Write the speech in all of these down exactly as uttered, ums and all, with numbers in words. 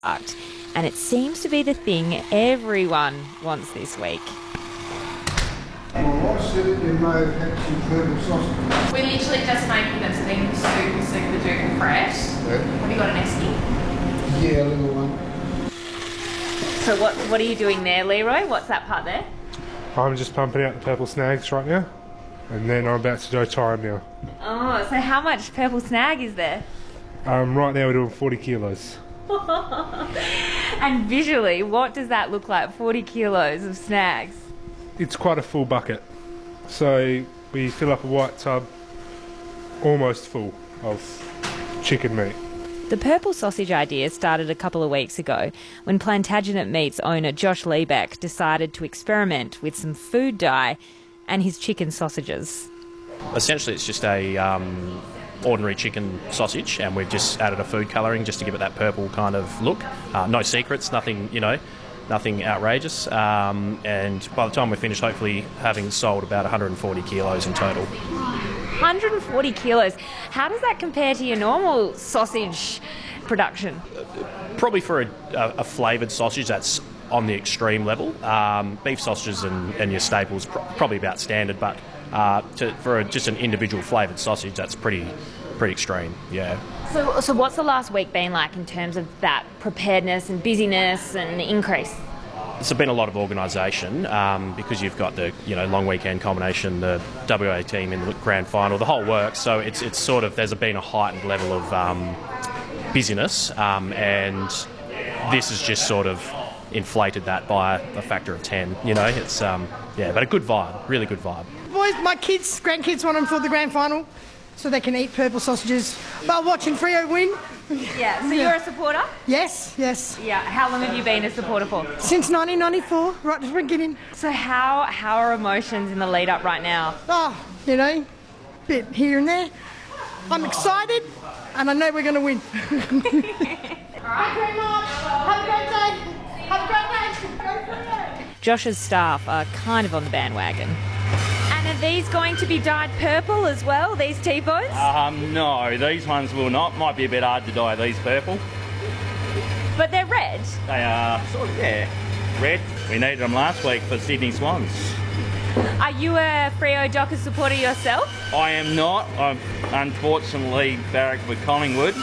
And it seems to be the thing everyone wants this week. Well, I said it, you may have had some purple sausage. We're literally just making them so they're super, super duper fresh. Yeah. Have you got an esky? Yeah, a little one. So what, what are you doing there, Leroy? What's that part there? I'm just pumping out the purple snags right now, and then I'm about to go tie them now. Oh, so how much purple snag is there? Um, right now we're doing forty kilos. And visually, what does that look like, forty kilos of snags? It's quite a full bucket. So we fill up a white tub almost full of chicken meat. The purple sausage idea started a couple of weeks ago when Plantagenet Meats owner Josh Liebeck decided to experiment with some food dye and his chicken sausages. Essentially it's just a um, ordinary chicken sausage, and we've just added a food colouring just to give it that purple kind of look. Uh, no secrets, nothing, you know, nothing outrageous. Um, and by the time we're finished, hopefully having sold about one hundred forty kilos in total. one hundred forty kilos. How does that compare to your normal sausage production? Probably for a, a, a flavoured sausage, that's on the extreme level. Um, beef sausages and, and your staples pr- probably about standard, but uh, to, for a, just an individual flavoured sausage, that's pretty pretty extreme. Yeah. So, so what's the last week been like in terms of that preparedness and busyness and increase? It's been a lot of organisation um, because you've got the you know long weekend culmination, the W A team in the grand final, the whole works. So it's it's sort of there's been a heightened level of um, busyness, um, and this has just sort of inflated that by a factor of ten. You know, it's um, yeah, but a good vibe, really good vibe. Boys, my kids, grandkids want them for the grand final, so they can eat purple sausages while watching Freo win. Yeah, so you're a supporter? Yes, yes. Yeah, how long have you been a supporter for? Since nineteen ninety-four, right to the beginning. So how how are emotions in the lead up right now? Oh, you know, bit here and there. I'm excited, and I know we're going to win. Thank you very much. Have a great day. Have a great day. Go Freo. Josh's staff are kind of on the bandwagon. And are these going to be dyed purple as well, these T-bones? Um, no, these ones will not. Might be a bit hard to dye these purple. But they're red. They are sort of, yeah, red. We needed them last week for Sydney Swans. Are you a Freo Dockers supporter yourself? I am not. I'm unfortunately barracked with Collingwood.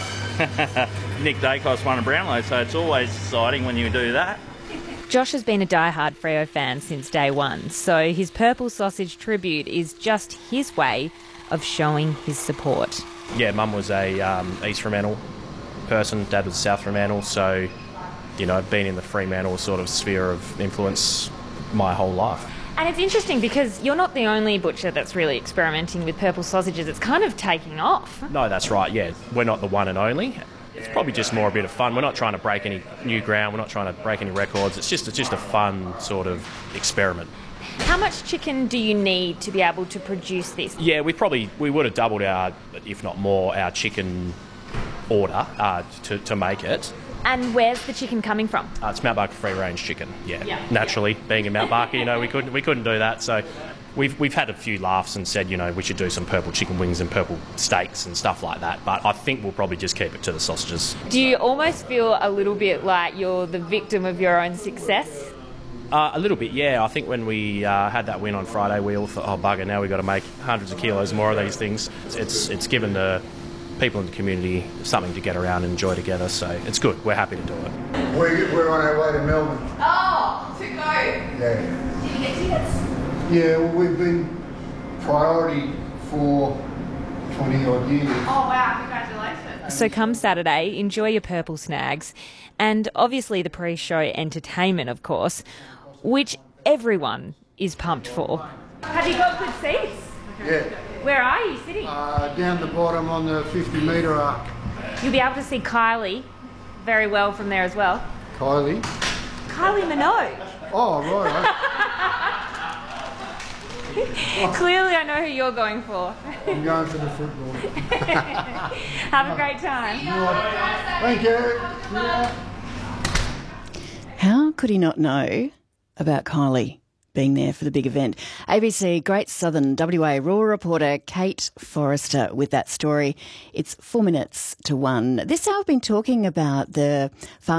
Nick Dacos won a Brownlow, so it's always exciting when you do that. Josh has been a die-hard Freo fan since day one, so his purple sausage tribute is just his way of showing his support. Yeah, Mum was a um, East Fremantle person, Dad was a South Fremantle, so, you know, I've been in the Fremantle sort of sphere of influence my whole life. And it's interesting because you're not the only butcher that's really experimenting with purple sausages. It's kind of taking off. No, that's right, yeah. We're not the one and only. It's probably just more a bit of fun. We're not trying to break any new ground. We're not trying to break any records. It's just it's just a fun sort of experiment. How much chicken do you need to be able to produce this? Yeah, we probably we would have doubled our, if not more, our chicken order uh, to to make it. And where's the chicken coming from? Uh, it's Mount Barker free range chicken. Yeah, yeah. Naturally, being in Mount Barker, you know, we couldn't we couldn't do that. So we've we've had a few laughs and said, you know, we should do some purple chicken wings and purple steaks and stuff like that. But I think we'll probably just keep it to the sausages. Do you almost feel a little bit like you're the victim of your own success? Uh, a little bit, yeah. I think when we uh, had that win on Friday, we all thought, oh bugger, now we've got to make hundreds of kilos more of these things. It's it's, it's given the people in the community something to get around and enjoy together, so it's good. We're happy to do it. We're, we're on our way to Melbourne. Oh, to go. Yeah. Did you get tickets? Yeah, well, we've been priority for twenty odd years. Oh, wow, congratulations. So come Saturday, enjoy your purple snags and obviously the pre-show entertainment, of course, which everyone is pumped for. Have you got good seats? Yeah. Where are you sitting? Uh, down the bottom on the fifty metre arc. You'll be able to see Kylie very well from there as well. Kylie? Kylie Minogue. Oh, right. Clearly I know who you're going for. I'm going for the football. Have a great time. Thank you. Yeah. How could he not know about Kylie being there for the big event? A B C Great Southern W A rural reporter Kate Forrester with that story. It's four minutes to one. This hour I've been talking about the